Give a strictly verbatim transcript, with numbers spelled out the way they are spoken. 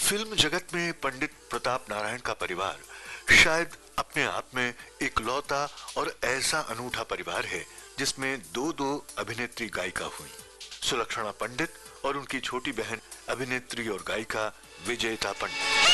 Film जगत में पंडित प्रताप नारायण का परिवार शायद अपने आप में इकलौता और ऐसा अनूठा परिवार है जिसमें दो दो अभिनेत्री गायिका हुई, सुलक्षणा पंडित और उनकी छोटी बहन अभिनेत्री और गायिका विजेता पंडित।